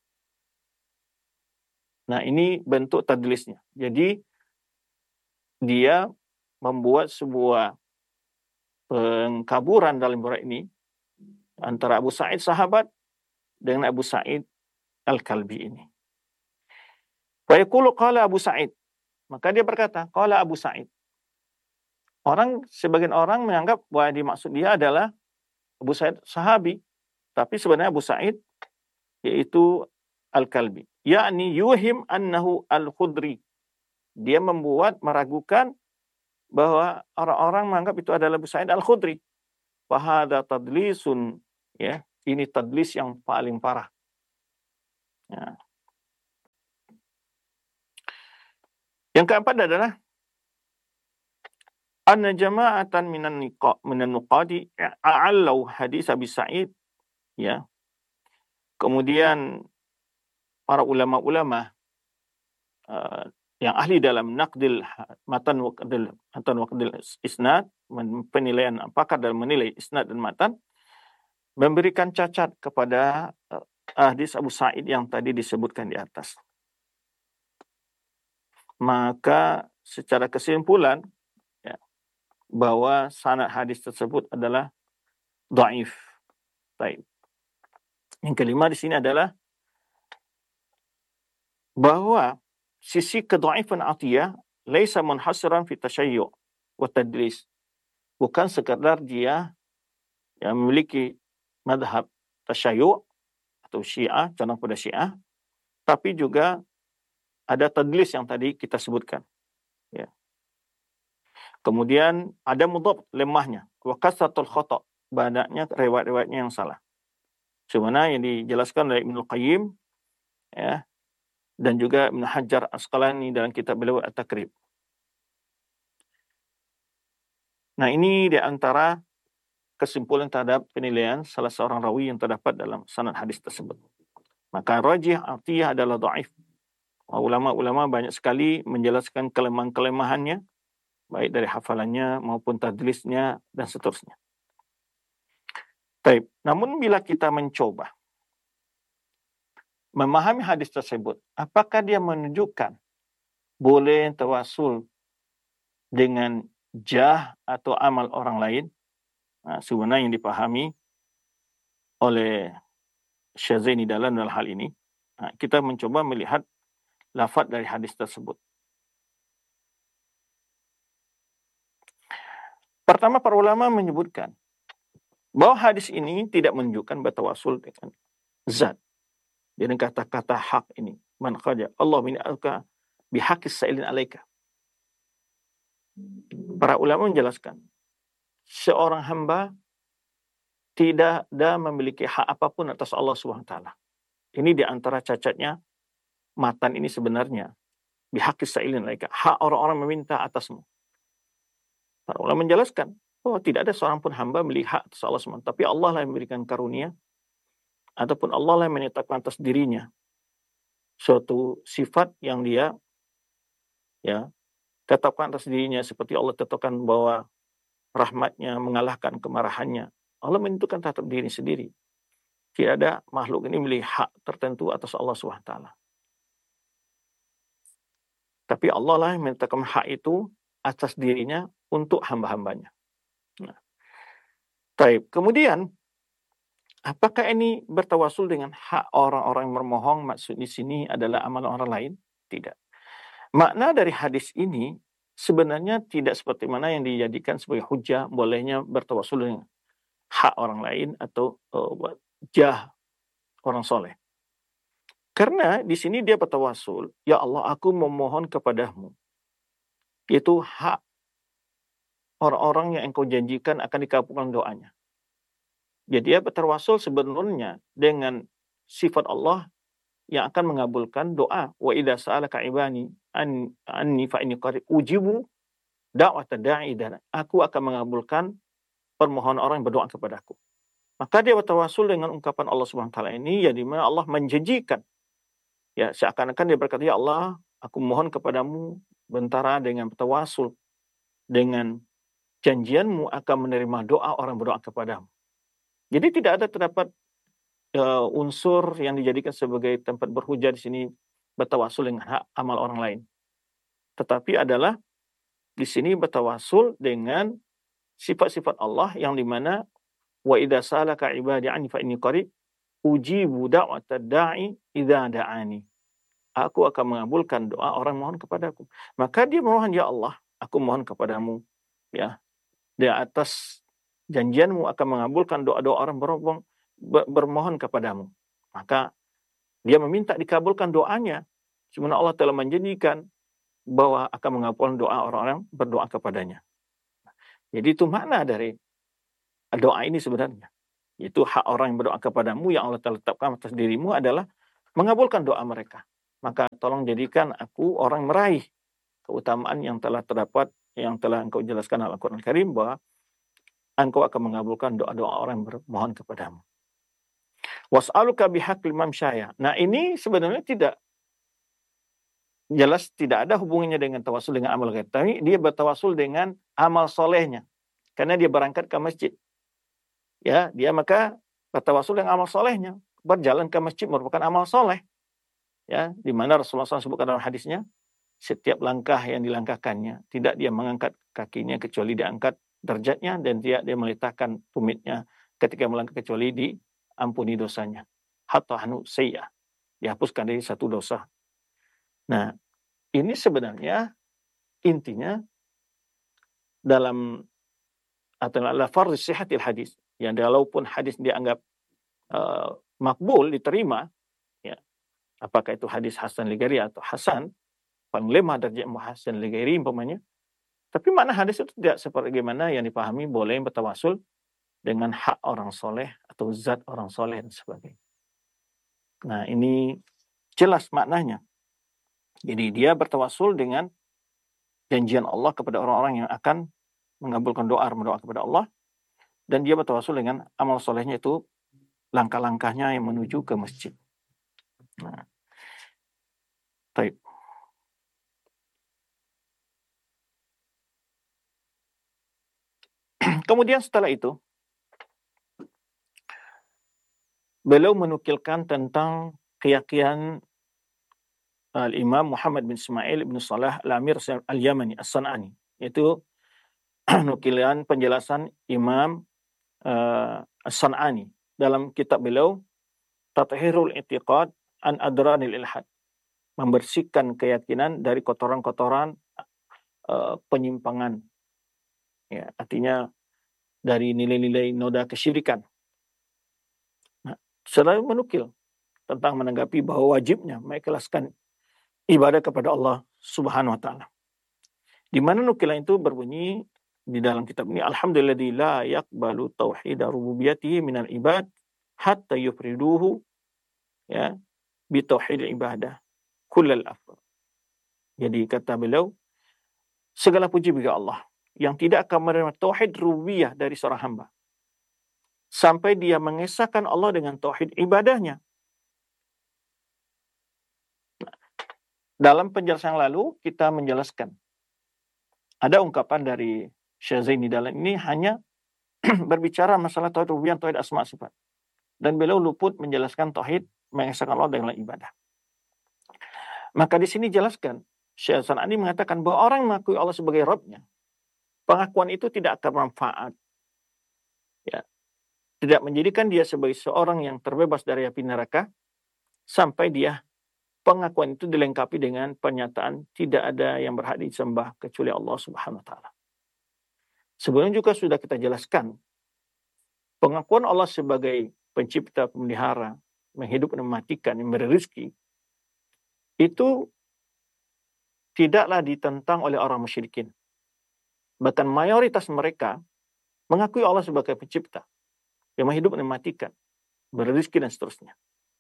Nah, ini bentuk tadlisnya. Jadi dia membuat sebuah pengkaburan dalam riwayat ini antara Abu Sa'id sahabat dengan Abu Sa'id Al-Kalbi ini. Wa yaqulu qala Abu Sa'id. Maka dia berkata, qala Abu Sa'id. Orang, sebagian orang menganggap bahwa dimaksud dia adalah Abu Sa'id sahabi. Tapi sebenarnya Abu Sa'id yaitu Al-Kalbi. Yakni yuhim annahu Al-Khudri. Dia membuat, meragukan bahwa orang-orang menganggap itu adalah Abu Sa'id Al-Khudri. Fahada tadlisun. Ya, ini tadlis yang paling parah. Ya. Yang keempat adalah anna jama'atan minan niqa minan nuqadi a'allau hadis Abi Sa'id, ya. Kemudian para ulama-ulama uh, yang ahli dalam naqdil matan wa qadil matan wa qadil isnad, penilaian pakar dalam menilai isnad dan matan, memberikan cacat kepada uh, hadis Abu Sa'id yang tadi disebutkan di atas. Maka secara kesimpulan, ya, bahwa sanad hadis tersebut adalah dhaif. Baik. Yang kelima di sini adalah bahwa sisi kedhaifan Atiyah laisa munhasiran fi tashayyu' wa tadlis. Bukan sekadar dia yang memiliki madhab tashayyu' atau Syiah, condong pada Syiah, tapi juga ada tadlis yang tadi kita sebutkan. Ya. Kemudian ada mudhab, lemahnya. Wa kasratul khata', banyaknya riwayat-riwayatnya yang salah. Sebenarnya yang dijelaskan oleh Ibnu Qayyim, ya, dan juga Ibnu Hajar Asqalani dalam kitab beliau At-Takrib. Nah, ini di antara kesimpulan terhadap penilaian salah seorang rawi yang terdapat dalam sanad hadis tersebut. Maka rajih Atiyah adalah dhaif. Ulama-ulama banyak sekali menjelaskan kelemahan-kelemahannya, baik dari hafalannya maupun tadlisnya dan seterusnya. Baik, namun bila kita mencoba memahami hadis tersebut, apakah dia menunjukkan boleh tawasul dengan jah atau amal orang lain? Nah, sebenarnya yang dipahami oleh Syazaini dalam hal ini, nah, kita mencoba melihat lafaz dari hadis tersebut. Pertama, para ulama menyebutkan bahwa hadis ini tidak menunjukkan bertawasul dengan zat. Jadi kata-kata hak ini, man qaja Allah min alka bihaqqis sa'ilin alaika. Para ulama menjelaskan, seorang hamba tidak ada memiliki hak apapun atas Allah Subhanahu wa taala. Ini di antara cacatnya matan ini sebenarnya. Bihaqqis sa'ilin alaika, hak orang-orang meminta atasmu. Para ulama menjelaskan bahwa tidak ada seorang pun hamba memiliki hak atas Allah Subhanahu wa taala, tapi Allah lah yang memberikan karunia ataupun Allah lah yang menetapkan atas dirinya suatu sifat yang dia, ya, tetapkan atas dirinya, seperti Allah tetapkan bahwa rahmatnya mengalahkan kemarahannya. Allah menentukan terhadap diri sendiri. Tidak ada makhluk ini memiliki hak tertentu atas Allah Subhanahu wa taala. Tapi Allah lah yang menetapkan hak itu atas dirinya untuk hamba-hambanya. Nah, baik. Kemudian, apakah ini bertawasul dengan hak orang-orang yang bermohong? Maksud di sini adalah amal orang lain? Tidak. Makna dari hadis ini sebenarnya tidak seperti mana yang dijadikan sebagai hujah bolehnya bertawassul dengan hak orang lain atau uh, jah orang soleh. Karena di sini dia bertawassul, ya Allah aku memohon kepadamu, itu hak orang-orang yang engkau janjikan akan dikabulkan doanya. Jadi dia bertawassul sebenarnya dengan sifat Allah yang akan mengabulkan doa. Wa idza sa'alaka ibani an anni fa inni qarib ujibu da'watad da'i, dan aku akan mengabulkan permohonan orang yang berdoa kepadaku. Maka dia bertawassul dengan ungkapan Allah Subhanahu wa taala ini, ya di mana Allah menjanjikan, ya seakan-akan dia berkata, ya Allah aku mohon kepadamu bentara dengan bertawassul dengan janjianmu akan menerima doa orang berdoa kepadamu. Jadi tidak ada terdapat uh, unsur yang dijadikan sebagai tempat berhujah di sini bertawassul dengan hak amal orang lain. Tetapi adalah di sini bertawassul dengan sifat-sifat Allah yang dimana wa idza salaka ibadi anni fa inni qarib ujibu da'watad da'i idza da'ani. Aku akan mengabulkan doa orang mohon kepadaku. Maka dia mohon, ya Allah, aku mohon kepadamu, ya, di atas janjianmu akan mengabulkan doa-doa orang bermohon, bermohon kepadamu. Maka dia meminta dikabulkan doanya. Sebenarnya Allah telah menjanjikan bahwa akan mengabulkan doa orang-orang berdoa kepadanya. Jadi itu makna dari doa ini sebenarnya. Itu hak orang yang berdoa kepadamu yang Allah telah tetapkan atas dirimu adalah mengabulkan doa mereka. Maka tolong jadikan aku orang meraih keutamaan yang telah terdapat, yang telah engkau jelaskan dalam Al-Quran Karim, bahwa engkau akan mengabulkan doa-doa orang yang bermohon kepadamu. Was'aluka bihaqqil mamsyaya. Nah ini sebenarnya tidak jelas, tidak ada hubungannya dengan tawassul dengan amal ghaib. Tapi dia bertawassul dengan amal solehnya. Karena dia berangkat ke masjid. Ya, dia maka bertawassul dengan amal solehnya. Berjalan ke masjid merupakan amal soleh. Ya, di mana Rasulullah shallallahu alaihi wasallam sebutkan dalam hadisnya, setiap langkah yang dilangkahkannya, tidak dia mengangkat kakinya kecuali diangkat derajatnya, dan tidak dia meletakkan tumitnya ketika melangkah kecuali diampuni dosanya. Hatta hanu sayyah, dihapuskan dari satu dosa. Nah, ini sebenarnya intinya dalam atau la fardhu sihhatil hadis, yang walaupun hadis dianggap uh, makbul, diterima, ya, apakah itu hadis hasan li ghairi atau hasan, paling lemah derajat hasan li ghairi umpamanya, tapi makna hadis itu tidak seperti bagaimana yang dipahami boleh bertawassul dengan hak orang soleh atau zat orang soleh dan sebagainya. Nah ini jelas maknanya. Jadi dia bertawassul dengan janjian Allah kepada orang-orang yang akan mengabulkan doa, berdoa kepada Allah, dan dia bertawassul dengan amal solehnya, itu langkah-langkahnya yang menuju ke masjid. Nah, baik. Kemudian setelah itu, beliau menukilkan tentang keyakinan Al-Imam Muhammad bin Ismail bin Salah Al-Amir Al-Yamani As-San'ani, yaitu nukilan penjelasan Imam uh, As-San'ani dalam kitab beliau Tathhirul I'tiqad an Adranil Ilhad, membersihkan keyakinan dari kotoran-kotoran uh, penyimpangan, ya, artinya dari nilai-nilai noda kesyirikan. Nah, selalu menukil tentang menanggapi bahwa wajibnya mengikhlaskan ibadah kepada Allah Subhanahu wa taala. Di mana nukilan itu berbunyi di dalam kitab ini, alhamdulilladzi la yaqbalu tauhid rububiyyatihi minal ibad hatta yufriduhu, ya, bi tauhid ibadah kullal afdal. Jadi kata beliau, segala puji bagi Allah yang tidak akan menerima tauhid rububiyah dari seorang hamba sampai dia mengesahkan Allah dengan tauhid ibadahnya. Dalam penjelasan yang lalu kita menjelaskan ada ungkapan dari Syekh Zaini dalam ini hanya berbicara masalah tauhid rububiyah, tauhid asma sifat, dan beliau luput menjelaskan tauhid mengesahkan Allah dengan ibadah. Maka di sini jelaskan Syekh San'ani mengatakan bahwa orang yang mengakui Allah sebagai Rabbnya, pengakuan itu tidak akan bermanfaat, ya, tidak menjadikan dia sebagai seorang yang terbebas dari api neraka sampai dia pengakuan itu dilengkapi dengan pernyataan tidak ada yang berhak disembah kecuali Allah Subhanahu wa taala. Sebelumnya juga sudah kita jelaskan pengakuan Allah sebagai pencipta, pemelihara, menghidup dan mematikan, yang memberi rezeki, itu tidaklah ditentang oleh orang musyrikin. Bahkan mayoritas mereka mengakui Allah sebagai pencipta, yang menghidup dan mematikan, memberi rezeki dan seterusnya.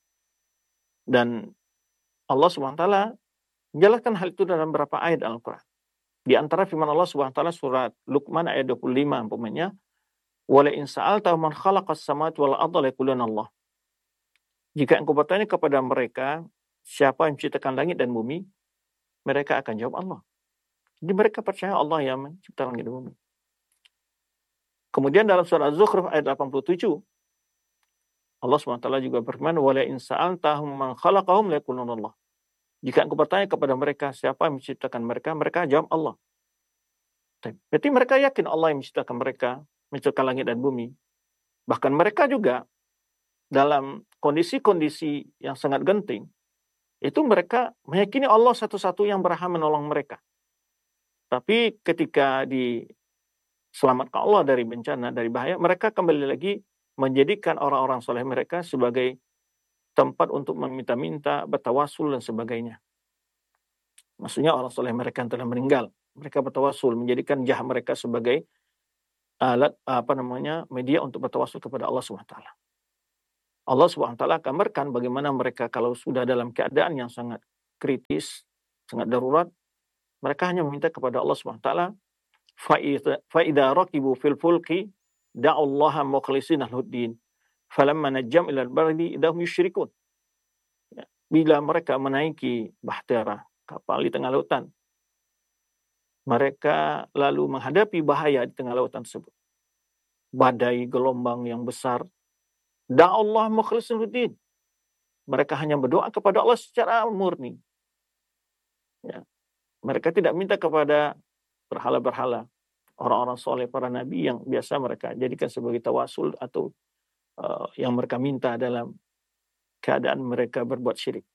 Dan Allah subhanahu wa taala menjelaskan hal itu dalam beberapa ayat Al-Quran. Di antara firman Allah subhanahu wa taala surat Luqman ayat dua puluh lima umpamanya, wala in sa'alta man khalaqas samawati wal arda laquluna Allah. Jika engkau bertanya kepada mereka siapa yang menciptakan langit dan bumi, mereka akan jawab Allah. Jadi mereka percaya Allah yang menciptakan langit dan bumi. Kemudian dalam surah Az-Zukhruf ayat delapan puluh tujuh, Allah subhanahu wa taala juga berfirman, wala in sa'altahum man khalaqahum laquluna Allah. Jika engkau bertanya kepada mereka siapa yang menciptakan mereka, mereka jawab Allah. Berarti mereka yakin Allah yang menciptakan mereka, menciptakan langit dan bumi. Bahkan mereka juga dalam kondisi-kondisi yang sangat genting, itu mereka meyakini Allah satu-satu yang berhak menolong mereka. Tapi ketika diselamatkan Allah dari bencana, dari bahaya, mereka kembali lagi menjadikan orang-orang soleh mereka sebagai tempat untuk meminta-minta, bertawasul dan sebagainya. Maksudnya orang soleh mereka yang telah meninggal, mereka bertawasul, menjadikan jah mereka sebagai alat apa namanya media untuk bertawasul kepada Allah subhanahu wa taala. Allah subhanahu wa taala kabarkan bagaimana mereka kalau sudah dalam keadaan yang sangat kritis, sangat darurat, mereka hanya meminta kepada Allah subhanahu wa taala, fa idza raqibu fil fulki da'allaha mukhlishina lahu-ddin falamma najjam ilal bardi idahum yusyrikun. Ya, bila mereka menaiki bahtera, kapal di tengah lautan, mereka lalu menghadapi bahaya di tengah lautan tersebut. Badai, gelombang yang besar. Da'allah mukhlishin lahu-ddin. Mereka hanya berdoa kepada Allah secara murni. Ya. Mereka tidak minta kepada berhala-berhala, orang-orang soleh, para nabi yang biasa mereka jadikan sebagai tawasul atau uh, yang mereka minta dalam keadaan mereka berbuat syirik.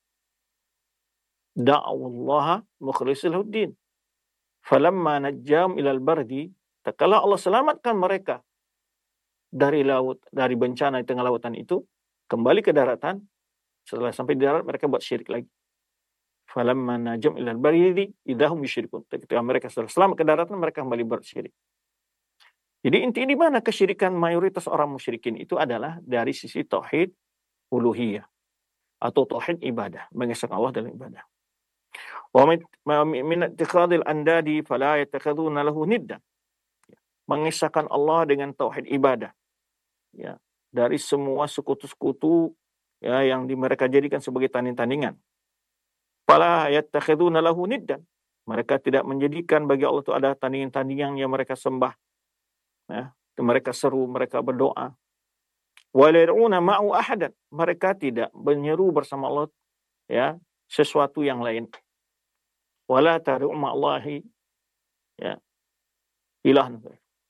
Da'allaha mukhlishin lahu-ddin. Falamma najjam ilal bardi, tatkala Allah selamatkan mereka dari laut, dari bencana di tengah lautan itu, kembali ke daratan. Setelah sampai di darat mereka buat syirik lagi. Falamma najam ilal bardi idahum yusyrikun. Ketika mereka setelah selamat ke daratan, mereka kembali buat syirik. Jadi inti di mana kesyirikan mayoritas orang musyrikin itu adalah dari sisi tauhid uluhiyah atau tauhid ibadah, mengesahkan Allah dalam ibadah. Wa min ittikhadil andadi fala yattakhiduna lahu niddan. Mengesahkan Allah dengan tauhid ibadah. Ya, dari semua sekutu-sekutu ya yang di mereka jadikan sebagai tanding-tandingan. Fala yattakhiduna lahu niddan. Mereka tidak menjadikan bagi Allah itu ada tandingan-tandingan yang mereka sembah. Ya, mereka seru, mereka berdoa. Wa la yad'una ma'u ahadan. Mereka tidak menyeru bersama Allah ya sesuatu yang lain. Wala tad'u ma'allahi ya ilahan.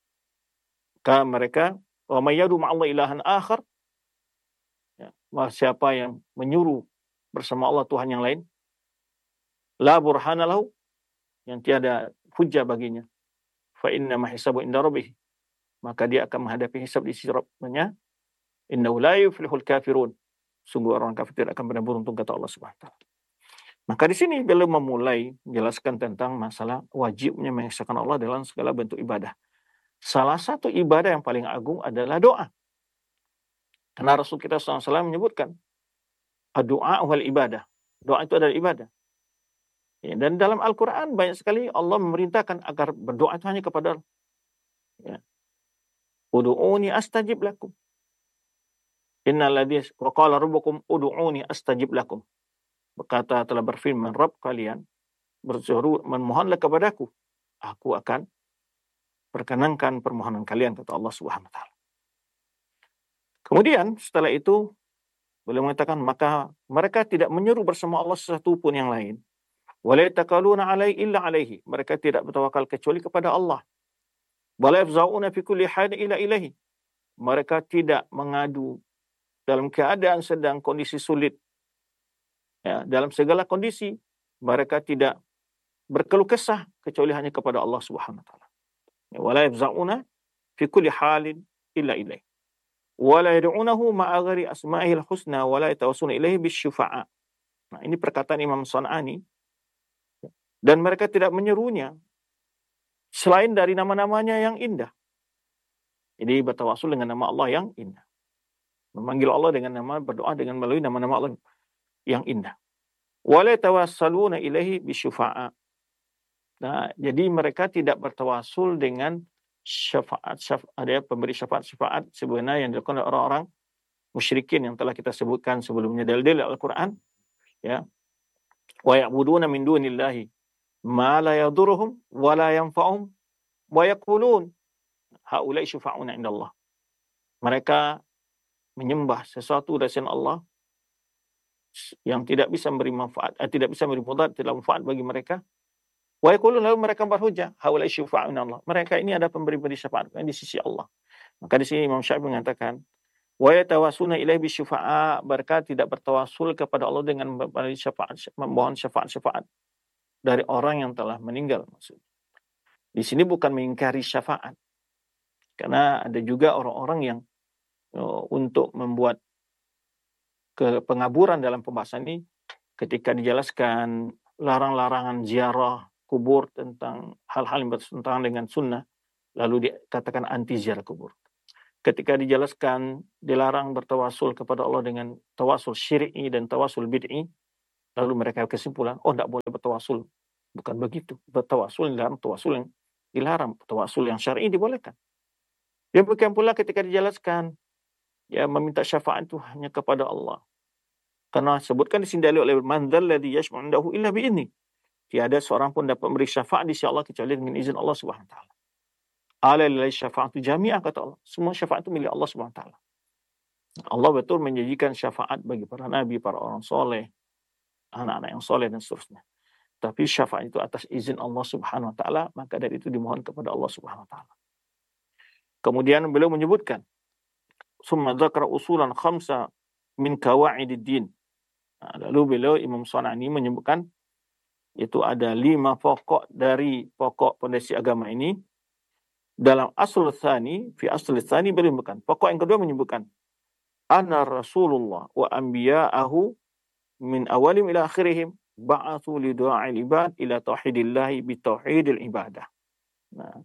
Maka mereka wa may yad'u ma'allahi ilahan akhar, ya, siapa yang menyuruh bersama Allah Tuhan yang lain, la burhana lahu, yang tiada hujjah baginya, fa inna ma hisabu inda rabbih, maka dia akan menghadapi hisab di sisi Rabbnya. Innahu la yuflihul kafirun, sungguh orang kafir tidak akan pernah beruntung, kata Allah Subhanahu wa taala. Maka di sini beliau memulai menjelaskan tentang masalah wajibnya mengesahkan Allah dalam segala bentuk ibadah. Salah satu ibadah yang paling agung adalah doa. Karena Rasul kita shallallahu alaihi wasallam menyebutkan doa wal ibadah. Doa itu adalah ibadah. Ya, dan dalam Al-Quran banyak sekali Allah memerintahkan agar berdoa itu hanya kepada Allah. Ya. Udu'uni astajib lakum. Innal ladzi wa qala rabbukum udu'uni astajib lakum. Berkata telah berfirman Rabb kalian, berseru memohonlah kepadaku, aku akan perkenankan permohonan kalian, kata Allah Subhanahu wa taala. Kemudian setelah itu beliau mengatakan maka mereka tidak menyeru bersama Allah sesuatu pun yang lain. Wala yatakaluna alaihi illa alaihi. Mereka tidak bertawakal kecuali kepada Allah. Wala yafza'una fi kulli halin illa ilaihi. Mereka tidak mengadu dalam keadaan sedang kondisi sulit Ya, dalam segala kondisi mereka tidak berkeluh kesah kecuali hanya kepada Allah Subhanahu wa taala. Ya, wala yafza'una fi kulli halin illa ilaih. Wala yad'unahu ma'a ghairi asma'ihil husna wala yatawassaluna ilaihi bisyufa'a. Nah, ini perkataan Imam San'ani. Dan mereka tidak menyerunya selain dari nama-namanya yang indah. Jadi bertawasul dengan nama Allah yang indah. Memanggil Allah dengan nama, berdoa dengan melalui nama-nama Allah yang indah. Wala tawassaluna ilaihi bisyufa'a. Nah, jadi mereka tidak bertawasul dengan syafaat, syafaat ada pemberi syafaat syafaat sebenarnya yang dilakukan oleh orang-orang musyrikin yang telah kita sebutkan sebelumnya dalil Al-Qur'an, ya. Wa ya'buduna min dunillahi ma la yadurruhum wa la yanfa'uhum wa yaqulun haula'i syufa'una indallah. Mereka menyembah sesuatu dari selain Allah yang tidak bisa memberi manfaat, eh, tidak bisa memberi mudarat, tidak manfaat bagi mereka. Wa yaqulun, lalu mereka berhujjah, haula'i syufa'una Allah. Mereka ini ada pemberi-pemberi syafaat di sisi Allah. Maka di sini Imam Syafi'i mengatakan, wa yatawassuna ilaihi bisyufa'a, mereka tidak bertawasul kepada Allah dengan memberi syafaat, memohon syafaat-syafaat dari orang yang telah meninggal maksudnya. Di sini bukan mengingkari syafaat. Karena ada juga orang-orang yang uh, untuk membuat ke pengaburan dalam pembahasan ini, ketika dijelaskan larang-larangan ziarah kubur tentang hal-hal yang bertentangan dengan sunnah, lalu dikatakan anti ziarah kubur. Ketika dijelaskan dilarang bertawasul kepada Allah dengan tawasul syir'i dan tawasul bid'i, lalu mereka kesimpulan, oh tidak boleh bertawasul. Bukan begitu. Bertawasul dilarang, tawasul yang dilarang, tawasul yang syar'i dibolehkan. Demikian pula ketika dijelaskan, ya meminta syafaat itu hanya kepada Allah. Karena sebutkan di sini dalil oleh man dzalladzi yashfa'u 'indahu illa bi'izni. Tiada seorang pun dapat memberi syafaat di sisi Allah kecuali dengan izin Allah Subhanahu wa taala. Ala lillahi syafa'atu jami'ah, kata Allah. Semua syafaat itu milik Allah Subhanahu wa taala. Allah betul menjanjikan syafaat bagi para nabi, para orang soleh, anak-anak yang soleh dan seterusnya. Tapi syafaat itu atas izin Allah Subhanahu wa taala, maka dari itu dimohon kepada Allah Subhanahu wa taala. Kemudian beliau menyebutkan, summa dzakara usulan khamsa min qawaidid din. Nah, lalu beliau Imam San'ani menyebutkan itu ada lima pokok dari pokok pondasi agama ini. Dalam asal tsani, fi asal tsani beliau menyebutkan. Pokok yang kedua menyebutkan anna Rasulullah wa anbiya'ahu min awalim ila akhirihim ba'athu li du'a'il ibad ila tauhidillahi bi tauhidil ibadah. Nah,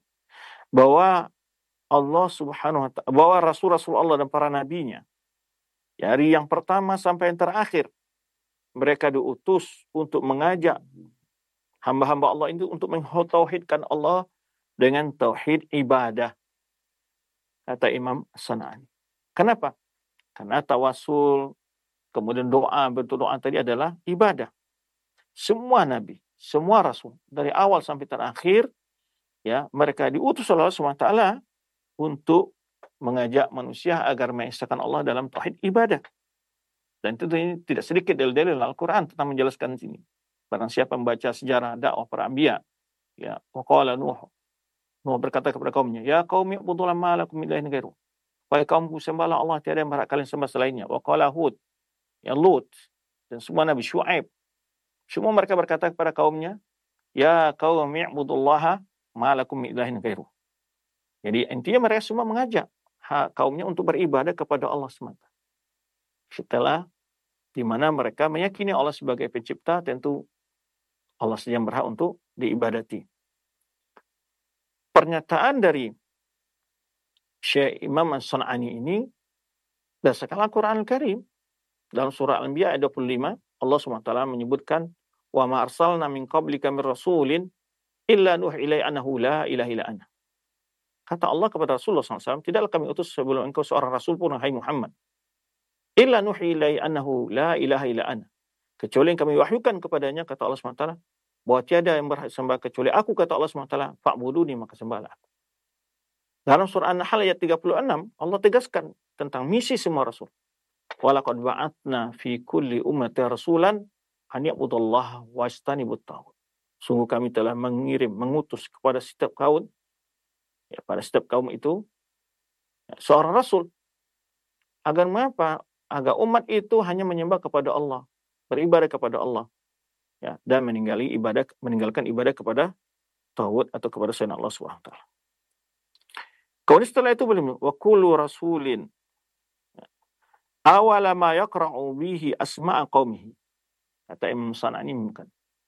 bahwa Allah Subhanahu wa taala, bahwa Rasul-Rasul Allah dan para nabinya dari yang pertama sampai yang terakhir mereka diutus untuk mengajak hamba-hamba Allah itu untuk mentauhidkan Allah dengan tauhid ibadah, kata Imam San'ani. Kenapa? Karena tawasul, kemudian doa, bentuk doa tadi adalah ibadah. Semua nabi, semua rasul dari awal sampai terakhir, ya, mereka diutus oleh Allah Subhanahu wa taala untuk mengajak manusia agar mengesahkan Allah dalam tauhid ibadah. Dan itu ini tidak sedikit dalil-dalil Al-Qur'an tentang menjelaskan sini. Barang siapa membaca sejarah dakwah para anbiya, ya, waqala Nuh, Nuh berkata kepada kaumnya, ya qaumi ibudullaha ma lakum min ilahin ghairuh. Wahai kaumku, sembahlah Allah, tiada yang berhak kalian sembah selainnya. Waqala Hud, ya Lut, dan semua nabi Syuaib. Semua mereka berkata kepada kaumnya, ya qaumi ibudullaha ma lakum min ilahin ghairuh. Jadi intinya mereka semua mengajak kaumnya untuk beribadah kepada Allah semata. Setelah di mana mereka meyakini Allah sebagai pencipta, tentu Allah saja yang berhak untuk diibadati. Pernyataan dari Syekh Imam As-San'ani ini berdasarkan Al-Quran Al-Karim. Dalam surah Al-Anbiya ayat dua puluh lima, Allah subhanahu wa taala menyebutkan, wa ma arsalna min qablika min rasulin illa nuhi ilaihi annahu la ilaha illa ana. Kata Allah kepada Rasulullah sallallahu alaihi wasallam, tidaklah kami utus sebelum engkau seorang rasul pun, hai Muhammad, illa nuhi ilaihi annahu la ilaha illa ana. Kecuali yang kami wahyukan kepadanya, kata Allah subhanahu wa taala, bahwa tiada yang berhak sembah kecuali aku, kata Allah subhanahu wa taala, fa'buduni, maka sembahlah aku. Dalam surah An-Nahl ayat tiga puluh enam, Allah tegaskan tentang misi semua rasul. Walaqad ba'atna fi kulli ummatin rasulan an ya'budullaha wajtanibut taghut. Sungguh kami telah mengirim, mengutus kepada setiap kaum, ya, pada setiap kaum itu ya, seorang rasul. Agar mengapa? Agar umat itu hanya menyembah kepada Allah beribadah kepada Allah, ya, dan meninggali ibadah meninggalkan ibadah kepada tauhid atau kepada selain Allah Subhanahu wa taala. Kemudian setelah itu beliau wa kullu rasulin awala ma yaqra'u bihi asma'a qaumihi. Kata Imam San'ani bukan.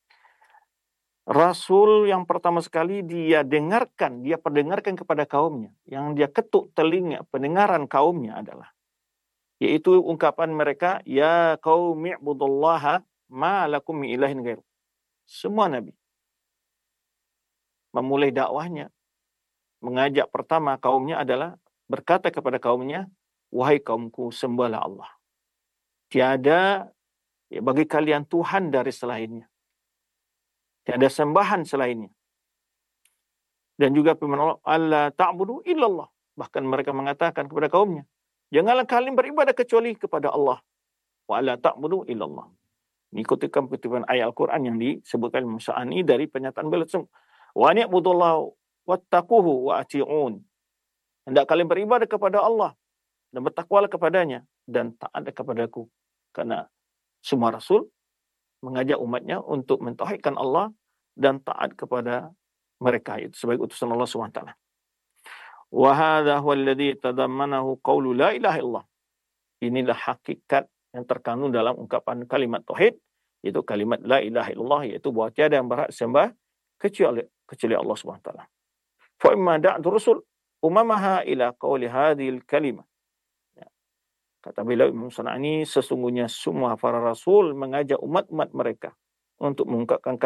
Rasul yang pertama sekali dia dengarkan, dia perdengarkan kepada kaumnya, yang dia ketuk telinga pendengaran kaumnya adalah yaitu ungkapan mereka, ya qaumi ibudullaha ma lakum min ilahin ghairu. Semua nabi memulai dakwahnya, mengajak pertama kaumnya adalah berkata kepada kaumnya, wahai kaumku, sembahlah Allah. Tiada ya, bagi kalian Tuhan dari selainnya. Tiada sembahan selainnya. Dan juga firman Allah, alla ta'budu illallah. Bahkan mereka mengatakan kepada kaumnya, janganlah kalian beribadah kecuali kepada Allah. Wa alla ta'budu illallah. Ini kutipan-kutipan ayat Al-Quran yang disebutkan Imam Sa'ani dari pernyataan beliau. Wa ni'budullahu wattaquhu wa ati'un. Hendak kalian beribadah kepada Allah dan bertakwalah kepadanya dan taat kepadaku. Karena semua rasul mengajak umatnya untuk mentauhidkan Allah dan taat kepada mereka itu sebagai utusan Allah Subhanahu wa taala. Wa hadha huwa alladhi tadammanahu qawlu la ilaha illallah. Inilah hakikat yang terkandung dalam ungkapan kalimat tauhid, yaitu kalimat la ilaha illallah, yaitu bahwa tiada yang berhak sembah kecuali kecuali Allah Subhanahu wa taala. Fa imma da'tu rusul umamaha ila qawli hadhil kalimah. Kata beliau Imam San'ani, sesungguhnya semua para rasul mengajak umat-umat mereka untuk mengungkapkan